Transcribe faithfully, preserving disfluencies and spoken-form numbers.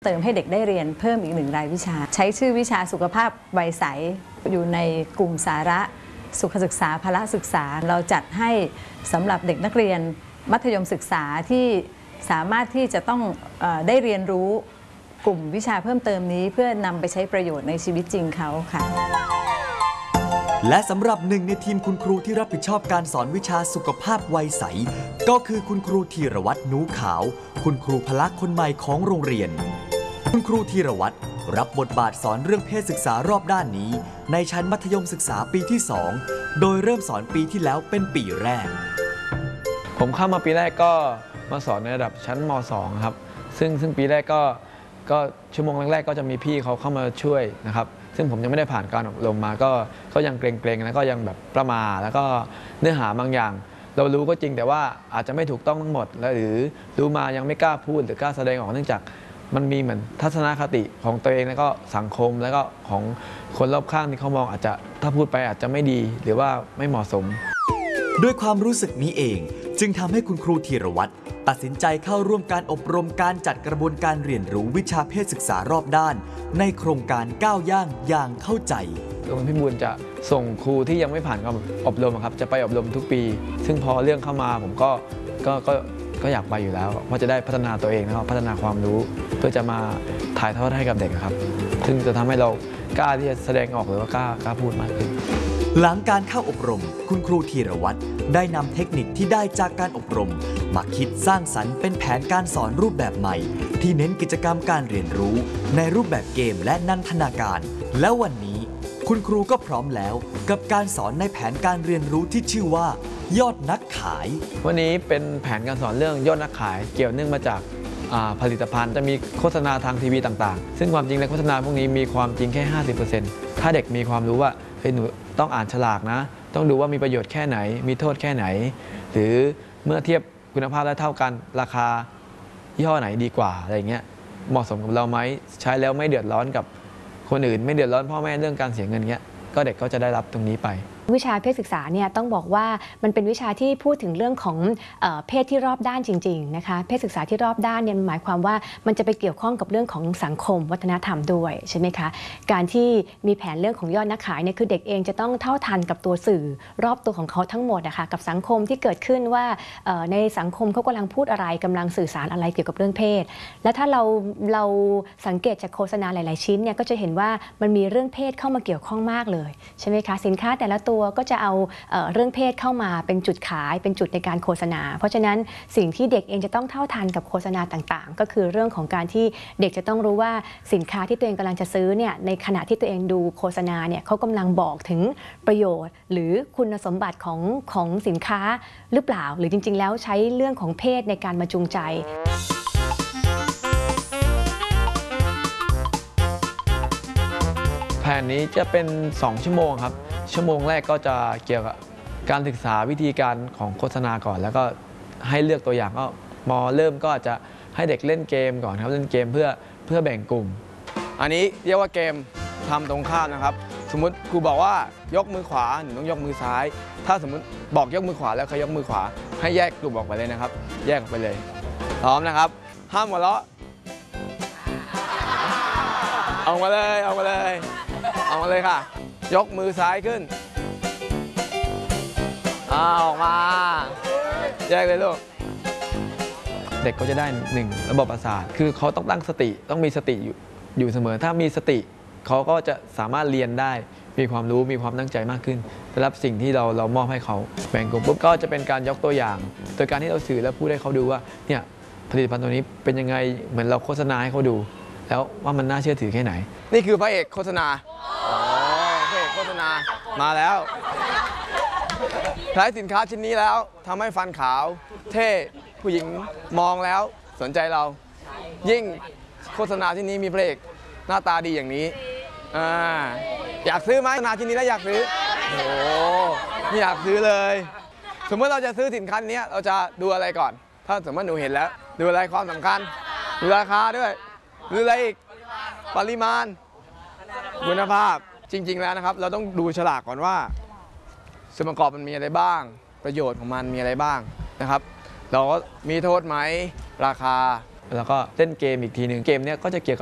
เติมให้เด็กได้เรียนเพิ่มอีกหนึ่งรายวิชาใช้ชื่อวิชาสุขภาพวัยใสอยู่ในกลุ่มสาระสุขศึกษาพละศึกษาเราจัดให้สำหรับเด็กนักเรียนมัธยมศึกษาที่สามารถที่จะต้องเอ่อได้เรียนรู้กลุ่มวิชาเพิ่มเติมนี้เพื่อนำไปใช้ประโยชน์ในชีวิตจริงเขาค่ะและสำหรับหนึ่งในทีมคุณครูที่รับผิดชอบการสอนวิชาสุขภาพวัยใสก็คือคุณครูธีรวัฒน์นูขาวคุณครูพละคนใหม่ของโรงเรียนคุณครูธีรวัฒน์รับบทบาทสอนเรื่องเพศศึกษารอบด้านนี้ในชั้นมัธยมศึกษาปีที่สองโดยเริ่มสอนปีที่แล้วเป็นปีแรกผมเข้ามาปีแรกก็มาสอนในระดับชั้นม สอง ครับซึ่งซึ่งปีแรกก็ก็ชั่วโมงแรกๆก็จะมีพี่เขาเข้ามาช่วยนะครับซึ่งผมยังไม่ได้ผ่านการอบรมมาก็ก็ยังเกรงๆแล้วก็ยังแบบประมาทแล้วก็เนื้อหาบางอย่างเรารู้ก็จริงแต่ว่าอาจจะไม่ถูกต้องทั้งหมดหรือรู้มายังไม่กล้าพูดหรือกล้าแสดงออกเนื่องจากมันมีเหมือนทัศนคติของตัวเองแล้วก็สังคมแล้วก็ของคนรอบข้างที่เขามองอาจจะถ้าพูดไปอาจจะไม่ดีหรือว่าไม่เหมาะสมด้วยความรู้สึกนี้เองจึงทำให้คุณครูธีรวัฒน์ตัดสินใจเข้าร่วมการอบรมการจัดกระบวนการเรียนรู้วิชาเพศศึกษารอบด้านในโครงการก้าวย่างอย่างเข้าใจโรงเรียนพิบูลจะส่งครูที่ยังไม่ผ่านการอบรมครับจะไปอบรมทุกปีซึ่งพอเรื่องเข้ามาผมก็ก็ก็ก็อยากไปอยู่แล้วเพราะจะได้พัฒนาตัวเองแล้วพัฒนาความรู้เพื่อจะมาถ่ายทอดให้กับเด็กครับซึ่งจะทำให้เรากล้าที่จะแสดงออกหรือว่ากล้ากล้าพูดมากขึ้นหลังการเข้าอบรมคุณครูธีรวัฒน์ได้นำเทคนิคที่ได้จากการอบรมมาคิดสร้างสรรค์เป็นแผนการสอนรูปแบบใหม่ที่เน้นกิจกรรมการเรียนรู้ในรูปแบบเกมและนันทนาการและวันนี้คุณครูก็พร้อมแล้วกับการสอนในแผนการเรียนรู้ที่ชื่อว่ายอดนักขายวันนี้เป็นแผนการสอนเรื่องยอดนักขายเกี่ยวเนื่องมาจากผลิตภัณฑ์จะมีโฆษณาทางทีวีต่างๆซึ่งความจริงแล้วโฆษณาพวกนี้มีความจริงแค่ ห้าสิบเปอร์เซ็นต์ ถ้าเด็กมีความรู้ว่าเฮ้ยหนูต้องอ่านฉลากนะต้องดูว่ามีประโยชน์แค่ไหนมีโทษแค่ไหนหรือเมื่อเทียบคุณภาพและเท่ากันราคายี่ห้อไหนดีกว่าอะไรเงี้ยเหมาะสมกับเราไหมใช้แล้วไม่เดือดร้อนกับคนอื่นไม่เดือดร้อนพ่อแม่เรื่องการเสียเงินเงี้ยก็เด็กก็จะได้รับตรงนี้ไปวิชาเพศศึกษาเนี่ยต้องบอกว่ามันเป็นวิชาที่พูดถึงเรื่องของเอ่อเพศที่รอบด้านจริงๆนะคะเพศศึกษาที่รอบด้านเนี่ยหมายความว่ามันจะไปเกี่ยวข้องกับเรื่องของสังคมวัฒนธรรมด้วยใช่ไหมคะการที่มีแผนเรื่องของยอดนักขายเนี่ยคือเด็กเองจะต้องเท่าทันกับตัวสื่อรอบตัวของเขาทั้งหมดนะคะกับสังคมที่เกิดขึ้นว่าในสังคมเขากำลังพูดอะไรกำลังสื่อสารอะไรเกี่ยวกับเรื่องเพศและถ้าเราเราสังเกตจากโฆษณาหลายๆชิ้นเนี่ยก็จะเห็นว่ามันมีเรื่องเพศเข้ามาเกี่ยวข้องมากเลยใช่ไหมคะสินค้าแต่ละตัวก็จะเอาเอ่อเรื่องเพศเข้ามาเป็นจุดขายเป็นจุดในการโฆษณาเพราะฉะนั้นสิ่งที่เด็กเองจะต้องเท่าทันกับโฆษณาต่างๆก็คือเรื่องของการที่เด็กจะต้องรู้ว่าสินค้าที่ตัวเองกำลังจะซื้อเนี่ยในขณะที่ตัวเองดูโฆษณาเนี่ยเขากำลังบอกถึงประโยชน์หรือคุณสมบัติของของสินค้าหรือเปล่าหรือจริงๆแล้วใช้เรื่องของเพศในการมาจูงใจแผนนี้จะเป็นสองชั่วโมงครับชั่วโมงแรกก็จะเกี่ยวกับการศึกษาวิธีการของโฆษณาก่อนแล้วก็ให้เลือกตัวอย่างก็มอเริ่มก็จะให้เด็กเล่นเกมก่อนครับเล่นเกมเพื่อเพื่อแบ่งกลุ่มอันนี้เรียกว่าเกมทำตรงข้ามนะครับสมมุติครูบอกว่ายกมือขวาหนูต้องยกมือซ้ายถ้าสมมุติบอกยกมือขวาแล้วเขายกมือขวาให้แยกกลุ่มออกไปเลยนะครับแยกออกไปเลยพร้อมนะครับห้ามหัวเราะเอามาเลยเอามาเลยเอามาเลยค่ะยกมือซ้ายขึ้นออกมาแยกเลยลูกเด็กก็จะได้หนึ่งระบบประสาทคือเขาต้องตั้งสติต้องมีสติอยู่อยู่เสมอถ้ามีสติเขาก็จะสามารถเรียนได้มีความรู้มีความตั้งใจมากขึ้นได้รับสิ่งที่เราเรามอบให้เขาแบ่งกลุ่มปุ๊บก็จะเป็นการยกตัวอย่างโดยการที่เราสื่อและพูดให้เขาดูว่าเนี่ยผลิตภัณฑ์ตัวนี้เป็นยังไงเหมือนเราโฆษณาให้เขาดูแล้วว่ามันน่าเชื่อถือแค่ไหนนี่คือพระเอกโฆษณาพระเอกโฆษณามาแล้วใช้สินค้าชิ้นนี้แล้วทำให้ฟันขาวเท่ผู้หญิงมองแล้วสนใจเรายิ่งโฆษณาที่นี้มีพระเอกหน้าตาดีอย่างนี้อ่าอยากซื้อไหมโฆษณาชิ้นนี้แล้วอยากซื้อโอ้ไม่อยากซื้อเลยสมมติเราจะซื้อสินค้านี้เราจะดูอะไรก่อนถ้าสมมติหนูเห็นแล้วดูอะไรความสำคัญดูราคาด้วยดูอะไรอีกปริมาณคุณภาพจริงๆแล้วนะครับเราต้องดูฉลากก่อนว่าส่วนประกอบมันมีอะไรบ้างประโยชน์ของมันมีอะไรบ้างนะครับเราก็มีโทษไหมราคาแล้วก็เล่นเกมอีกทีหนึ่งเกมเนี้ยก็จะเกี่ยวกับ